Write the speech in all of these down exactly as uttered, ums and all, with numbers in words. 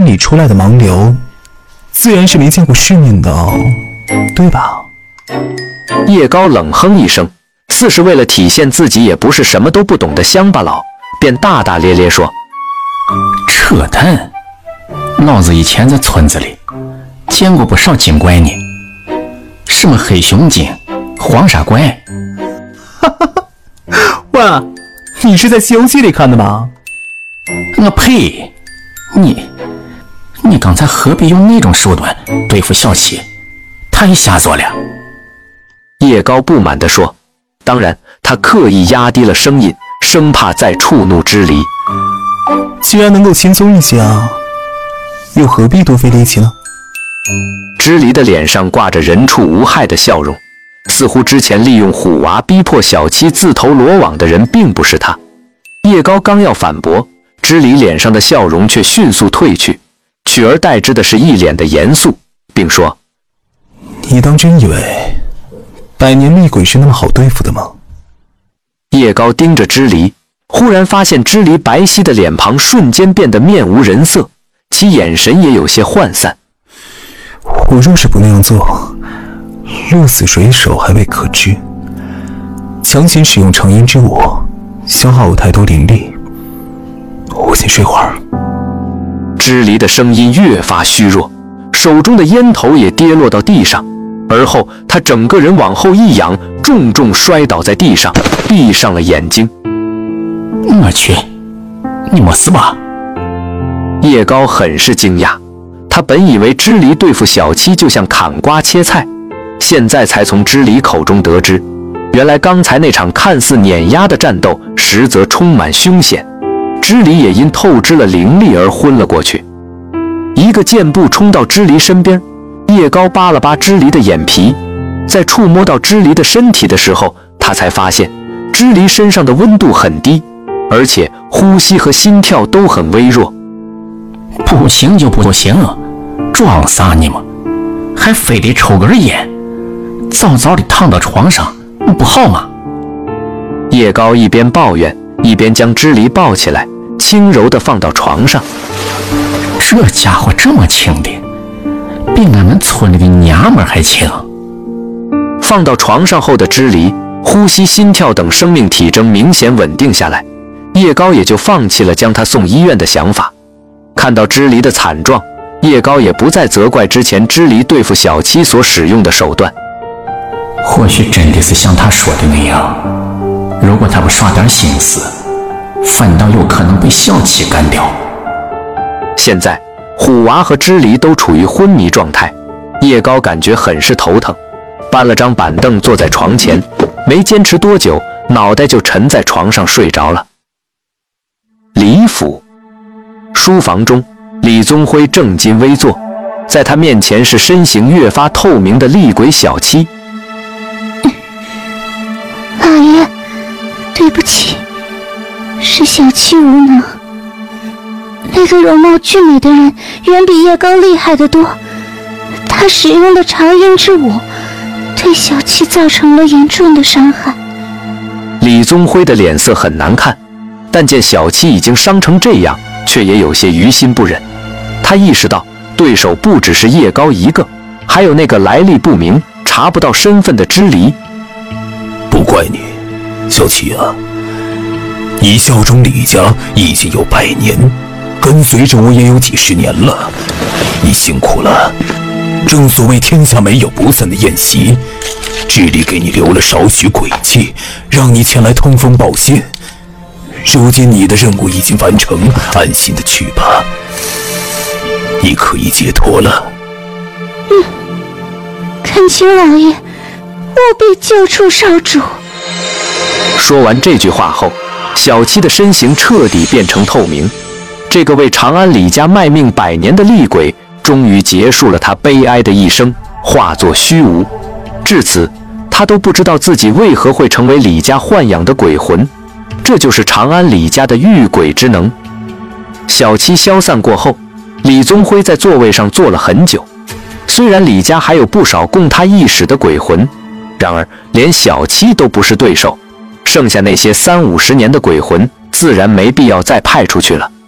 里出来的盲流，自然是没见过世面的哦，对吧？ 叶高冷哼一声，似是为了体现自己也不是什么都不懂的乡巴佬，便大大咧咧说：“ 扯淡！老子以前在村子里见过不少精怪呢，什么黑熊精、黄沙怪。” 哈哈哈！哇，你是在《西游记》里看的吗？ 我呸！你你刚才何必用那种手段对付小七？太下作了。 叶高不满地说，当然他刻意压低了声音，生怕再触怒支离。 既然能够轻松一些啊，又何必多费力气呢？ 支离的脸上挂着人畜无害的笑容，似乎之前利用虎娃逼迫小七自投罗网的人并不是他。叶高刚要反驳，支离脸上的笑容却迅速褪去，取而代之的是一脸的严肃，并说：“ 你当真以为百年厉鬼是那么好对付的吗？” 叶高盯着支离，忽然发现支离白皙的脸庞瞬间变得面无人色，其眼神也有些涣散。 我若是不那样做，鹿死谁手还未可知。强行使用长阴之舞，消耗我太多灵力。我先睡会儿。 支离的声音越发虚弱，手中的烟头也跌落到地上，而后他整个人往后一仰，重重摔倒在地上，闭上了眼睛。 我去，你没死吧？ 叶高很是惊讶，他本以为支离对付小七就像砍瓜切菜，现在才从支离口中得知，原来刚才那场看似碾压的战斗，实则充满凶险。支离也因透支了灵力而昏了过去。一个箭步冲到支离身边，叶高扒了扒支离的眼皮，在触摸到支离的身体的时候，他才发现支离身上的温度很低，而且呼吸和心跳都很微弱。 不行就不行，装啥呢嘛？还非得抽根烟，早早的躺到床上不好吗？ 叶高一边抱怨，一边将支离抱起来，轻柔地放到床上。 这家伙这么轻的，比俺们村里的娘们还轻。 放到床上后的支离，呼吸、心跳等生命体征明显稳定下来，叶高也就放弃了将他送医院的想法。看到支离的惨状，叶高也不再责怪之前支离对付小七所使用的手段。 或许真的是像他说的那样，如果他不耍点心思，反倒有可能被小七干掉。 现在虎娃和支离都处于昏迷状态，叶高感觉很是头疼，搬了张板凳坐在床前，没坚持多久，脑袋就沉在床上睡着了。李府书房中，李宗辉正襟危坐，在他面前是身形越发透明的厉鬼小七。 老爷，对不起，是小七无能。那个容貌俊美的人远比叶高厉害得多，他使用的长阴之舞对小七造成了严重的伤害。 李宗辉的脸色很难看，但见小七已经伤成这样，却也有些于心不忍。他意识到对手不只是叶高一个，还有那个来历不明、查不到身份的支离。 不怪你，小七啊，你效忠李家已经有百年，跟随着我也有几十年了，你辛苦了。正所谓天下没有不散的宴席，支离给你留了少许鬼气，让你前来通风报信。如今你的任务已经完成，安心的去吧，你可以解脱了。 嗯，恳请老爷务必救出少主。 说完这句话后，小七的身形彻底变成透明。这个为长安李家卖命百年的厉鬼，终于结束了他悲哀的一生，化作虚无。至此，他都不知道自己为何会成为李家豢养的鬼魂。这就是长安李家的御鬼之能。小七消散过后，李宗辉在座位上坐了很久。虽然李家还有不少供他一使的鬼魂，然而连小七都不是对手，剩下那些三五十年的鬼魂，自然没必要再派出去了。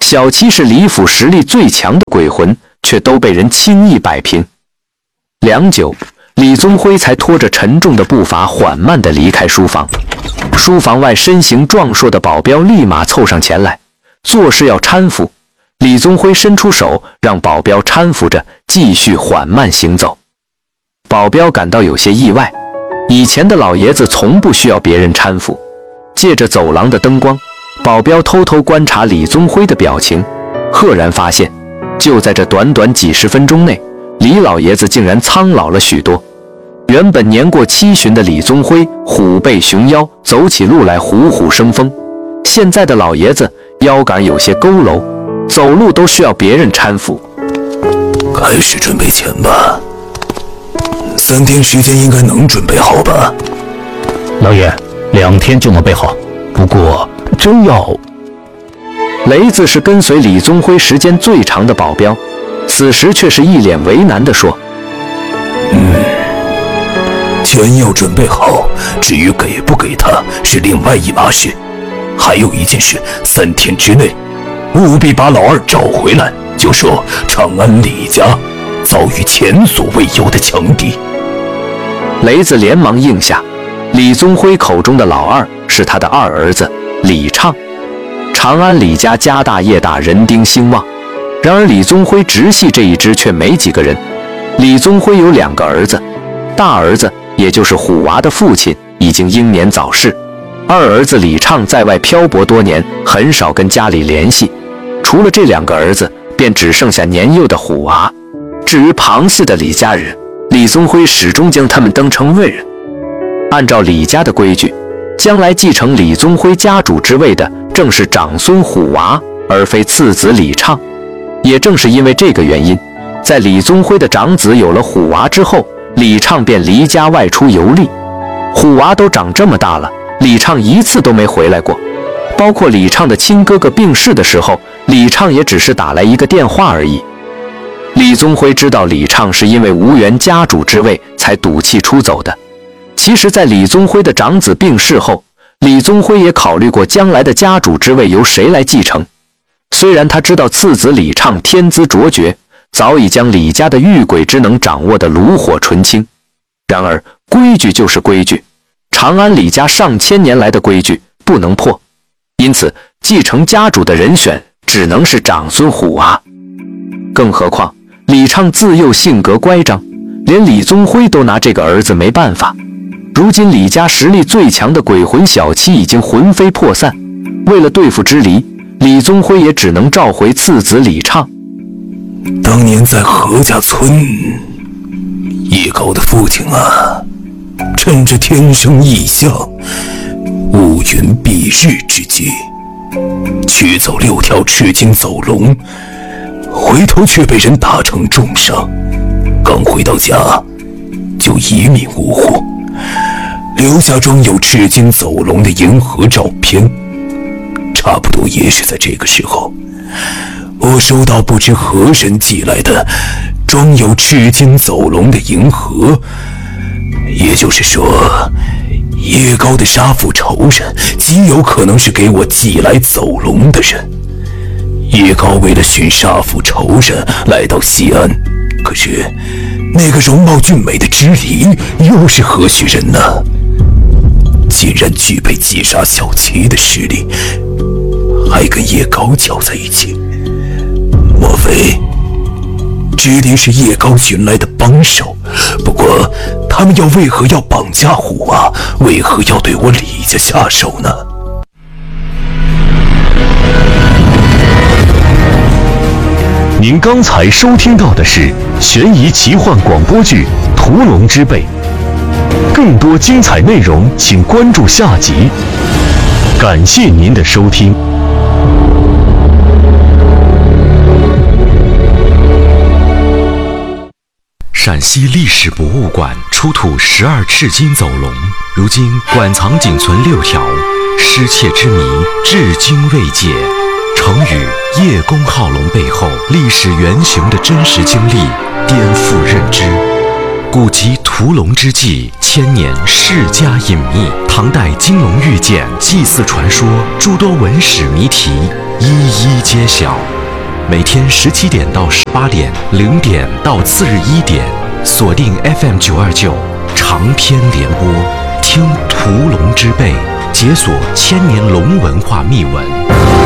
小七是李府实力最强的鬼魂，却都被人轻易摆平。良久，李宗辉才拖着沉重的步伐缓慢地离开书房。书房外身形壮硕的保镖立马凑上前来，作势要搀扶。李宗辉伸出手，让保镖搀扶着，继续缓慢行走。保镖感到有些意外，以前的老爷子从不需要别人搀扶。借着走廊的灯光，保镖偷偷观察李宗辉的表情，赫然发现，就在这短短几十分钟内，李老爷子竟然苍老了许多。原本年过七旬的李宗辉虎背熊腰，走起路来虎虎生风，现在的老爷子腰杆有些佝偻，走路都需要别人搀扶。 开始准备钱吧，三天时间应该能准备好吧？ 老爷，两天就能备好，不过真要…… 雷子是跟随李宗辉时间最长的保镖，此时却是一脸为难地说：“ 嗯，钱要准备好，至于给不给他是另外一码事。还有一件事，三天之内务必把老二找回来，就说长安李家遭遇前所未有的强敌。” 雷子连忙应下。李宗辉口中的老二是他的二儿子李畅。长安李家家大业大，人丁兴旺，然而李宗辉直系这一支却没几个人。李宗辉有两个儿子，大儿子也就是虎娃的父亲已经英年早逝，二儿子李畅在外漂泊多年，很少跟家里联系。除了这两个儿子，便只剩下年幼的虎娃。至于旁系的李家人，李宗辉始终将他们当成外人。按照李家的规矩，将来继承李宗辉家主之位的正是长孙虎娃，而非次子李畅。也正是因为这个原因，在李宗辉的长子有了虎娃之后，李畅便离家外出游历。虎娃都长这么大了，李畅一次都没回来过。包括李畅的亲哥哥病逝的时候，李畅也只是打来一个电话而已。李宗辉知道李畅是因为无缘家主之位才赌气出走的。其实在李宗辉的长子病逝后，李宗辉也考虑过将来的家主之位由谁来继承。虽然他知道次子李畅天资卓绝，早已将李家的御鬼之能掌握得炉火纯青，然而规矩就是规矩，长安李家上千年来的规矩不能破，因此继承家主的人选只能是长孙虎娃。更何况李畅自幼性格乖张，连李宗辉都拿这个儿子没办法。如今李家实力最强的鬼魂小七已经魂飞魄散，为了对付之离，李宗辉也只能召回次子李畅。 当年在何家村，叶高的父亲啊，趁着天生异象，乌云蔽日之际，驱走六条赤金走龙，回头却被人打成重伤，刚回到家就一命呜呼，留下装有赤金走龙的银盒照片。差不多也是在这个时候，我收到不知何人寄来的装有赤金走龙的银盒，也就是说，叶高的杀父仇人极有可能是给我寄来走龙的人。叶高为了寻杀父仇人来到西安，可是那个容貌俊美的知离又是何许人呢？竟然具备击杀小七的实力，还跟叶高搅在一起。莫非知离是叶高寻来的帮手？不过他们要为何要绑架虎娃？为何要对我李家下手呢？ 您刚才收听到的是悬疑奇幻广播剧《屠龙之辈》，更多精彩内容请关注下集。感谢您的收听。 陕西历史博物馆出土十二赤金走龙，如今馆藏仅存六条，失窃之谜至今未解。成语叶公好龙背后历史原型的真实经历颠覆认知，古籍屠龙之际。 千年世家隐秘，唐代金龙玉简、祭祀传说，诸多文史谜题一一揭晓。每天十七点到十八点，零点到次日一点，锁定 F M 九二九长篇联播，听屠龙之辈解锁千年龙文化秘闻。